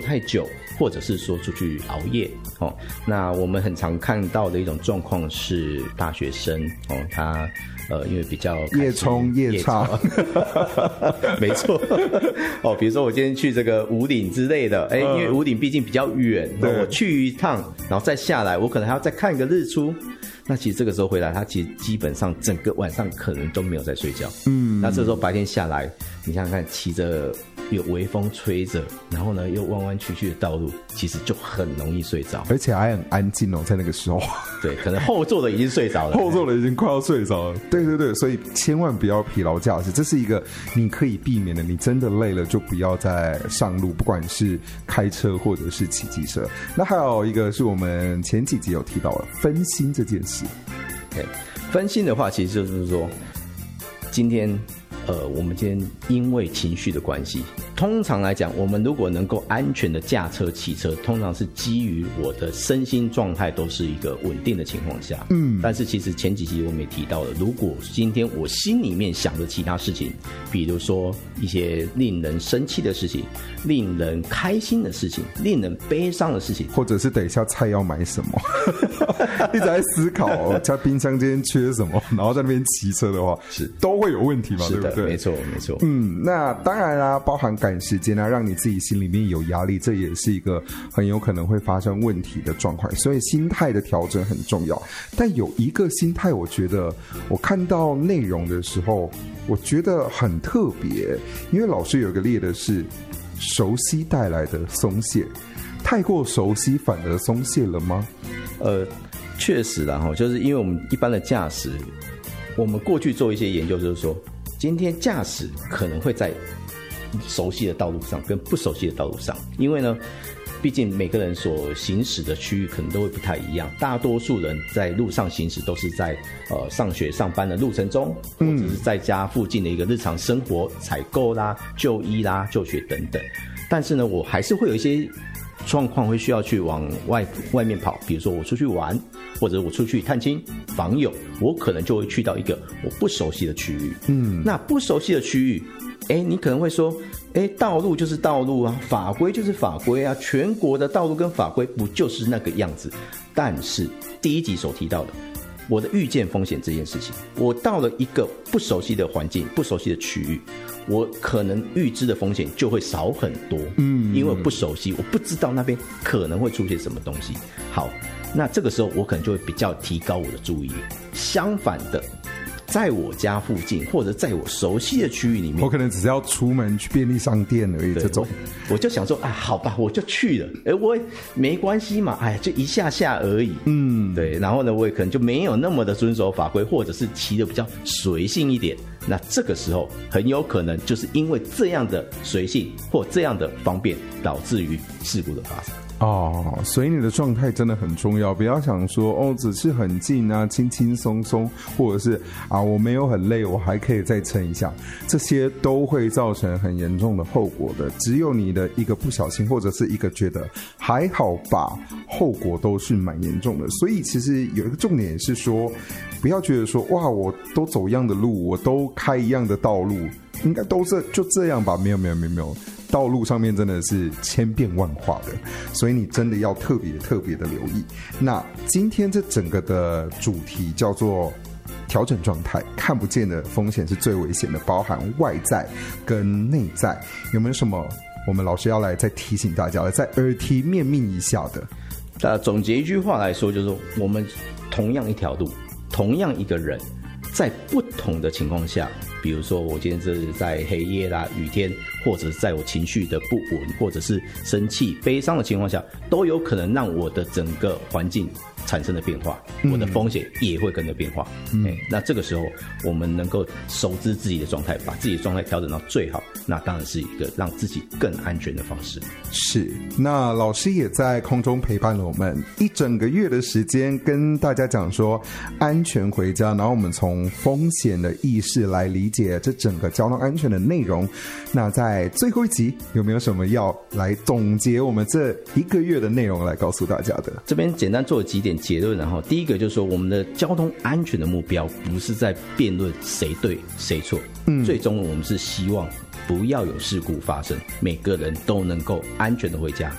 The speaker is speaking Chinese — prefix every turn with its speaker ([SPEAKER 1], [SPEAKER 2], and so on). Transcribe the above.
[SPEAKER 1] 太久，或者是说出去熬夜哦。那我们很常看到的一种状况是大学生哦，他因为比较
[SPEAKER 2] 夜冲夜唱，
[SPEAKER 1] 没错哦。比如说我今天去这个武岭之类的，因为武岭毕竟比较远，我去一趟，然后再下来，我可能还要再看一个日出。那其实这个时候回来，他其实基本上整个晚上可能都没有在睡觉。那这时候白天下来，你想想看，骑着有微风吹着，然后呢又弯弯曲曲的道路，其实就很容易睡着，
[SPEAKER 2] 而且还很安静哦，在那个时候。
[SPEAKER 1] 对，可能后座的已经睡着了，
[SPEAKER 2] 后座的已经快要睡着了。对对对，所以千万不要疲劳驾驶，这是一个你可以避免的。你真的累了，就不要再上路，不管是开车或者是骑机车。那还有一个是我们前几集有提到的分心这件事。
[SPEAKER 1] Okay, 分心的话，其实就是说，今天我们今天因为情绪的关系，通常来讲，我们如果能够安全的驾车骑车，通常是基于我的身心状态都是一个稳定的情况下。但是其实前几集我们也提到了，如果今天我心里面想着其他事情，比如说一些令人生气的事情，令人开心的事情，令人悲伤的事情，
[SPEAKER 2] 或者是等一下菜要买什么一直在思考家冰箱今天缺什么，然后在那边骑车的话，是都会有问题嘛，对不对？
[SPEAKER 1] 没错没错。
[SPEAKER 2] 那当然啦，包含赶时间啊，让你自己心里面有压力，这也是一个很有可能会发生问题的状况，所以心态的调整很重要。但有一个心态，我觉得我看到内容的时候，我觉得很特别，因为老师有一个列的是熟悉带来的松懈，太过熟悉反而松懈了吗？
[SPEAKER 1] 确实啦，就是因为我们一般的驾驶，我们过去做一些研究，就是说今天驾驶可能会在熟悉的道路上跟不熟悉的道路上，因为呢毕竟每个人所行驶的区域可能都会不太一样，大多数人在路上行驶都是在上学上班的路程中，或者是在家附近的一个日常生活，采购啦、就医啦、就学等等。但是呢，我还是会有一些状况会需要去往外面跑，比如说我出去玩，或者我出去探亲访友，我可能就会去到一个我不熟悉的区域。那不熟悉的区域，你可能会说，道路就是道路啊，法规就是法规啊，全国的道路跟法规不就是那个样子？但是第一集所提到的，我的预见风险这件事情，我到了一个不熟悉的环境、不熟悉的区域，我可能预知的风险就会少很多。因为我不熟悉，我不知道那边可能会出现什么东西。好，那这个时候我可能就会比较提高我的注意力。相反的，在我家附近或者在我熟悉的区域里面，
[SPEAKER 2] 我可能只是要出门去便利商店而已，这种
[SPEAKER 1] 我就想说，好吧，我就去了，我没关系嘛，就一下下而已。对，然后呢，我也可能就没有那么的遵守法规，或者是骑得比较随性一点。那这个时候很有可能就是因为这样的随性或这样的方便，导致于事故的发生。
[SPEAKER 2] 所以你的状态真的很重要，不要想说只是很近啊，轻轻松松，或者是我没有很累，我还可以再撑一下，这些都会造成很严重的后果的。只有你的一个不小心，或者是一个觉得还好吧，后果都是蛮严重的。所以其实有一个重点是说，不要觉得说我都走一样的路，我都开一样的道路，应该都是就这样吧？没有，道路上面真的是千变万化的，所以你真的要特别特别的留意。那今天这整个的主题叫做调整状态，看不见的风险是最危险的，包含外在跟内在。有没有什么我们老师要来再提醒大家的，再耳提面命一下的？
[SPEAKER 1] 那总结一句话来说，就是说我们同样一条路，同样一个人，在不同的情况下，比如说我今天是在黑夜啦、雨天，或者是在我情绪的不稳，或者是生气、悲伤的情况下，都有可能让我的整个环境产生的变化，我的风险也会跟着变化。那这个时候我们能够熟知自己的状态，把自己的状态调整到最好，那当然是一个让自己更安全的方式。
[SPEAKER 2] 是，那老师也在空中陪伴了我们一整个月的时间，跟大家讲说安全回家，然后我们从风险的意识来理解这整个交通安全的内容。那在最后一集有没有什么要来总结我们这一个月的内容来告诉大家的？这
[SPEAKER 1] 边简单做几点结论，然后第一个就是说，我们的交通安全的目标不是在辩论谁对谁错，最终我们是希望不要有事故发生，每个人都能够安全的回家，